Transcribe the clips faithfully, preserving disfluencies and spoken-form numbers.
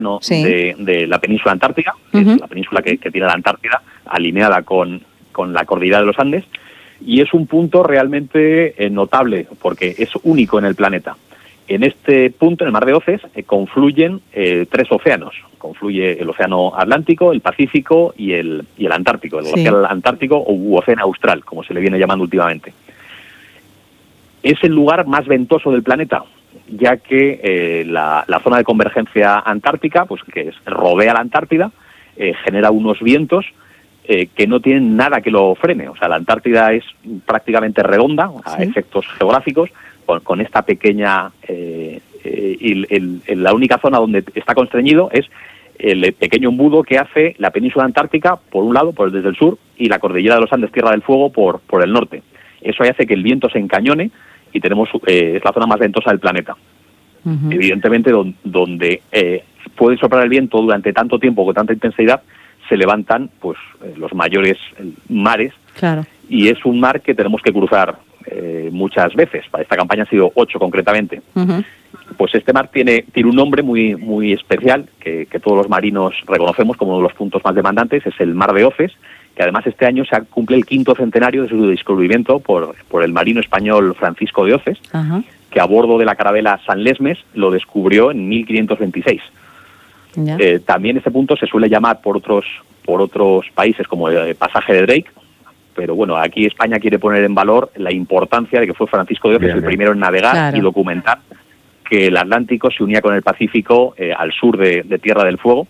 ¿no? sí. de, de la península antártica, que uh-huh. es la península que, que tiene la Antártida, alineada con, con la cordillera de los Andes, y es un punto realmente eh, notable, porque es único en el planeta. En este punto, en el Mar de Oces, eh, confluyen eh, tres océanos. Confluye el Océano Atlántico, el Pacífico y el, y el Antártico, el sí. Océano Antártico o Océano Austral, como se le viene llamando últimamente. Es el lugar más ventoso del planeta, ya que eh, la, la zona de convergencia antártica, pues que es, rodea la Antártida, eh, genera unos vientos eh, que no tienen nada que lo frene. O sea, la Antártida es prácticamente redonda, a sí. efectos geográficos, con, con esta pequeña... Eh, eh, y el, el, la única zona donde está constreñido es el pequeño embudo que hace la península antártica, por un lado, por desde el sur, y la cordillera de los Andes, Tierra del Fuego, por, por el norte. Eso hace que el viento se encañone, y tenemos eh, es la zona más ventosa del planeta. Uh-huh. Evidentemente, don, donde eh, puede soplar el viento durante tanto tiempo, con tanta intensidad, se levantan pues eh, los mayores mares, claro. y es un mar que tenemos que cruzar eh, muchas veces. Para esta campaña han sido ocho concretamente. Uh-huh. Pues este mar tiene, tiene un nombre muy, muy especial, que, que todos los marinos reconocemos como uno de los puntos más demandantes, es el Mar de Oces, que además este año se cumple el quinto centenario de su descubrimiento por, por el marino español Francisco de Oces, uh-huh. que a bordo de la carabela San Lesmes lo descubrió en mil quinientos veintiséis. Yeah. Eh, también este punto se suele llamar por otros, por otros países como el pasaje de Drake, pero bueno, aquí España quiere poner en valor la importancia de que fue Francisco de Oces bien, el primero en navegar claro. y documentar que el Atlántico se unía con el Pacífico eh, al sur de, de Tierra del Fuego,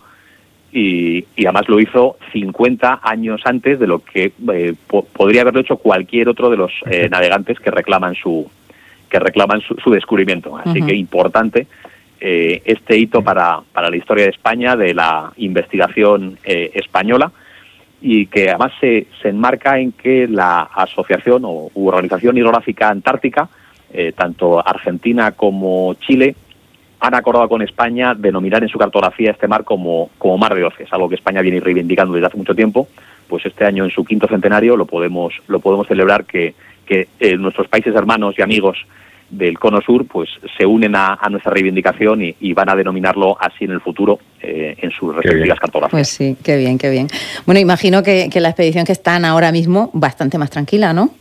y, y además lo hizo cincuenta años antes de lo que eh, po- podría haberlo hecho cualquier otro de los eh, navegantes que reclaman su que reclaman su, su descubrimiento. Así uh-huh. que importante eh, este hito para, para la historia de España, de la investigación eh, española, y que además se, se enmarca en que la Asociación o Organización Hidrográfica Antártica, eh, tanto Argentina como Chile, han acordado con España denominar en su cartografía este mar como, como Mar de Oces, algo que España viene reivindicando desde hace mucho tiempo. Pues este año, en su quinto centenario, lo podemos lo podemos celebrar, que, que eh, nuestros países hermanos y amigos del Cono Sur pues se unen a, a nuestra reivindicación y, y van a denominarlo así en el futuro eh, en sus respectivas cartografías. Pues sí, qué bien, qué bien. Bueno, imagino que, que la expedición que están ahora mismo bastante más tranquila, ¿no?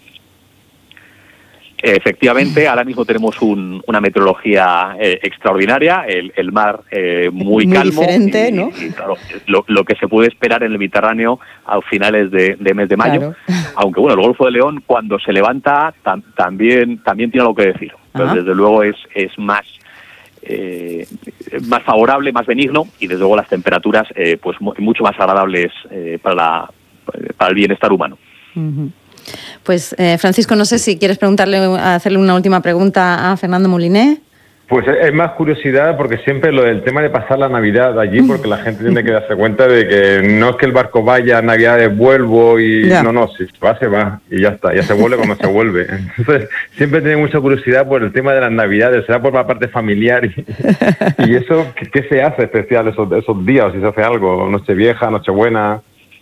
Efectivamente, ahora mismo tenemos un, una meteorología eh, extraordinaria, el, el mar eh, muy, muy calmo. Muy diferente, y, ¿no? Y, claro, lo, lo que se puede esperar en el Mediterráneo a finales de, de mes de mayo. Claro. Aunque bueno, el Golfo de León, cuando se levanta, tam, también también tiene algo que decir. Pero desde luego es, es más eh, más favorable, más benigno, y desde luego las temperaturas eh, pues mucho más agradables eh, para, la, para el bienestar humano. Uh-huh. Pues eh, Francisco, no sé si quieres preguntarle, hacerle una última pregunta a Fernando Moliné. Pues es más curiosidad, porque siempre lo del tema de pasar la Navidad allí, porque la gente tiene que darse cuenta de que no es que el barco vaya a Navidades, vuelvo y ya. no, no, si se va, se va y ya está, ya se vuelve cuando se vuelve. Entonces siempre tiene mucha curiosidad por el tema de las Navidades, será por la parte familiar y, y eso, ¿qué, ¿qué se hace especial esos, esos días? Si se hace algo, Nochevieja, Nochebuena...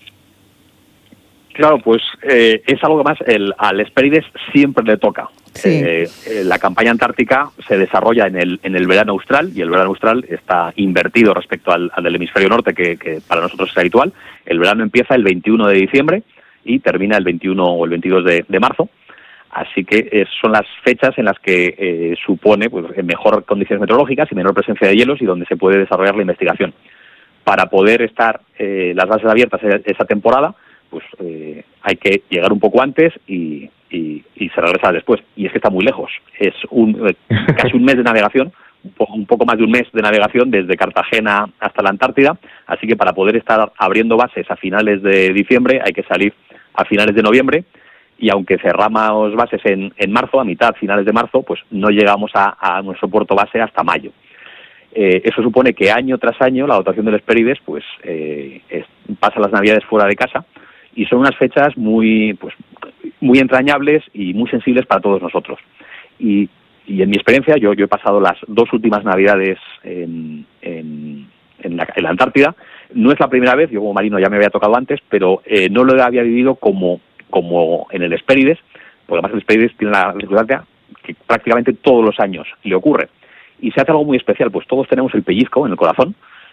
Claro, pues eh, es algo que más el, al Hespérides siempre le toca. Sí. Eh, eh, la campaña antártica se desarrolla en el en el verano austral, y el verano austral está invertido respecto al, al del hemisferio norte, que, que para nosotros es habitual. El verano empieza el veintiuno de diciembre y termina el veintiuno o el veintidós de, de marzo. Así que eh, son las fechas en las que eh, supone pues mejor condiciones meteorológicas y menor presencia de hielos, y donde se puede desarrollar la investigación. Para poder estar eh, las bases abiertas esa temporada, pues eh, hay que llegar un poco antes y, y, y se regresa después. Y es que está muy lejos. Es un eh, casi un mes de navegación, un, po- un poco más de un mes de navegación desde Cartagena hasta la Antártida. Así que para poder estar abriendo bases a finales de diciembre hay que salir a finales de noviembre. Y aunque cerramos bases en, en marzo, a mitad, finales de marzo, pues no llegamos a, a nuestro puerto base hasta mayo. Eh, eso supone que año tras año la dotación del Hespérides pues eh, es, pasa las Navidades fuera de casa. Y son unas fechas muy pues muy entrañables y muy sensibles para todos nosotros. Y, y en mi experiencia, yo, yo he pasado las dos últimas Navidades en, en, en, la, en la Antártida. No es la primera vez, yo como marino ya me había tocado antes, pero eh, no lo había vivido como, como en el Hespérides, porque además el Hespérides tiene la circunstancia que prácticamente todos los años le ocurre. Y se hace algo muy especial, pues todos tenemos el pellizco en el corazón,